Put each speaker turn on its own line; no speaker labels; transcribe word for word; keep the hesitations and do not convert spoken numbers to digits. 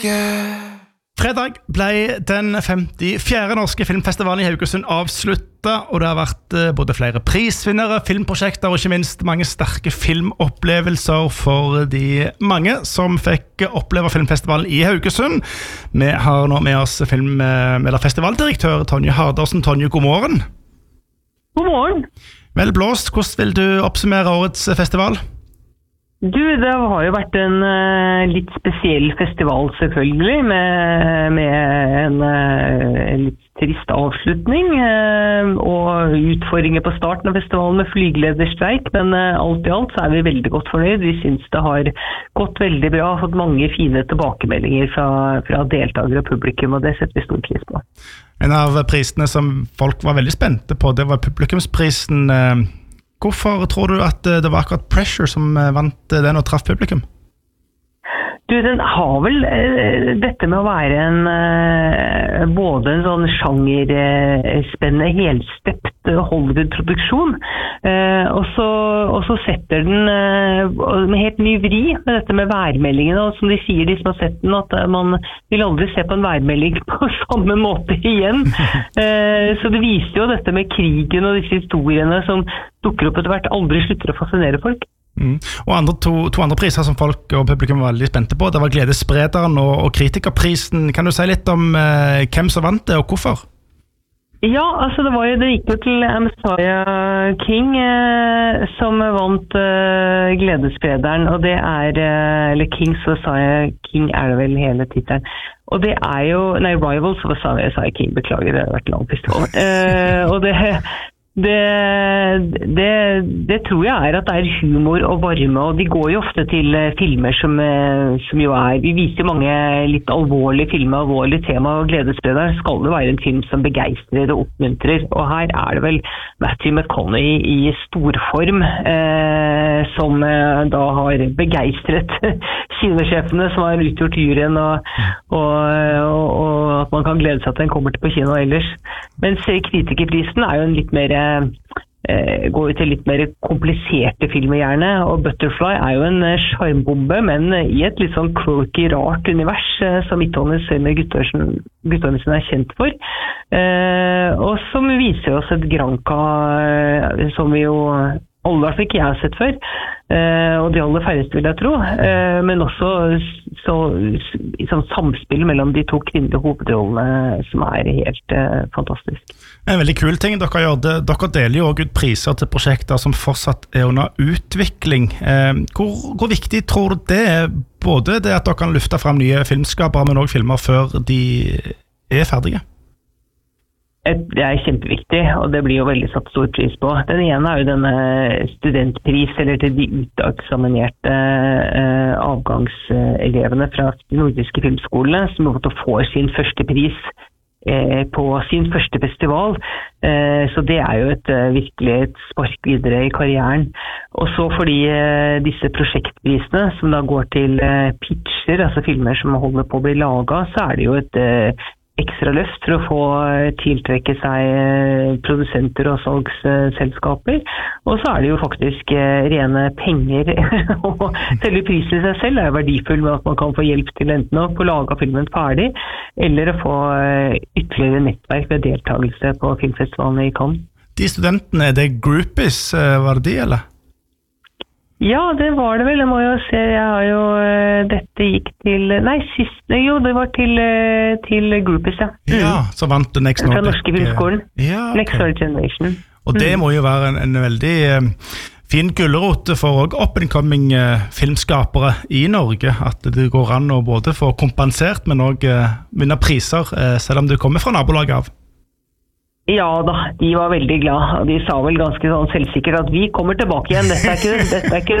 Fredag ble den femtifjerde norske filmfestivalen i Haugesund avsluttet, og det har vært både flere prisvinnere, filmprosjekter og ikke minst mange sterke filmopplevelser for de mange som fikk oppleve filmfestivalen i Haugesund. Vi har nå med oss film med festivaldirektør Tonje Hardarsen. Tonje, god morgen.
God morgen.
Vel blåst, hvordan vil du oppsummere årets festival?
Du, det har jo vært en uh, litt spesiell festival selvfølgelig, med, med en, uh, en litt trist avslutning, uh, og utfordringer på starten av festivalen med flygelederstreik, men uh, alt i alt så er vi veldig godt fornøyd. Vi synes det har gått veldig bra, fått mange fine tilbakemeldinger fra, fra deltakere og publikum, og det setter vi stor pris på.
En av prisene som folk var veldig spente på, det var publikumsprisen. Uh, Hvorfor tror du at det var akkurat Pressure som vant den og traff publikum?
Du, den har vel uh, dette med å være en uh, både en sånn sjangerspennende, uh, helstept uh, Hollywood-produksjon, uh, og, så, og så setter den uh, med helt ny vri med dette med værmeldingene, og som de sier, de som har sett den, at uh, man vil aldri se på en værmelding på samme måte igjen. Uh, så det viser jo dette med krigen og disse historiene som dukker opp etter hvert, aldri slutter å fascinere folk.
Mm. Og andre, to, to andre priser som folk og publikum var veldig spente på, det var Gledessprederen og, og Kritikerprisen. Kan du si litt om eh, hvem som vant det, og hvorfor?
Ja, altså det var jo, det gikk jo til Messiah King eh, som vant eh, Gledessprederen, og det er, eh, eller Kings Messiah King er det vel hele titelen. Og det er jo, nei, Rivals Messiah King, beklager, det har vært lang festival. Eh, og det Det, det, det tror jeg er at det er humor og varme, og de går jo ofte til filmer som, som jo er, vi viser mange litt alvorlige filmer, alvorlige tema, og Gledessprederen skal det være en film som begeistrer og oppmuntrer, og her er det vel Matthew McConaughey i storform, eh, som eh, da har begeistret kinosjefene som har utgjort juryen, og, og, og, og at man kan glede seg at den kommer til på kino ellers. Mens Kritikerprisen er jo en litt mer Eh, går jo til litt mer kompliserte filmer gjerne, og Butterfly er jo en skjermbombe, men i et litt sånn quirky, rart univers eh, som Midtholmens med Guttormsen er kjent for, eh, og som viser oss et Granca eh, som vi jo alle fikk jeg har sett før, eh, og de aller færreste vil jeg tro, eh, men også så, sånn samspill mellom de to kvinnelige hovedrollene som er helt eh, fantastisk.
En veldig kul ting dere gjør, det, dere deler jo også ut priser til prosjekter som fortsatt er under utvikling. Eh, hvor, hvor viktig tror du det er, både det at dere kan lufte frem nye filmskapere, men også filmer før de er ferdige?
Det er kjempeviktig, og det blir jo veldig satt stor pris på. Den ene er jo denne studentpris, eller til de uteksaminerte eh, avgangselevene fra de nordiske filmskolene, som har fått få sin første pris eh, på sin første festival. Eh, så det er jo et, virkelig et spark videre i karrieren. Og så fordi eh, disse prosjektprisene, som da går til eh, pitcher, altså filmer som holder på å bli laget, så er det jo et eh, ekstra løft for å få tiltrekke seg produsenter og salgsselskaper. Og så er det jo faktisk rene penger, og selve prisen i seg selv er verdifull med at man kan få hjelp til enten å få laget filmen ferdig, eller å få ytterligere nettverk ved deltakelse på filmfestivalen i Cannes.
De studentene, er det groupies, var det de, eller?
Ja, det var det vel. Jeg må jo se, jeg har jo, dette gikk til, nei, sist, jo, det var til, til Groupies, ja. Mm.
Ja, så vant du Next Nordic.
Fra Norske Filmskolen.
Ja, okay.
Next Nordic Generation.
Og det må jo være en, en veldig um, fin gullerot for up-and-coming uh, filmskapere i Norge, at det går an å både få kompensert, men også uh, vinne priser, uh, selv om du kommer fra nabolaget av.
Ja da, de var veldig glad, og de sa vel ganske sånn selvsikkert at vi kommer tilbake igjen, dette er ikke, dette er ikke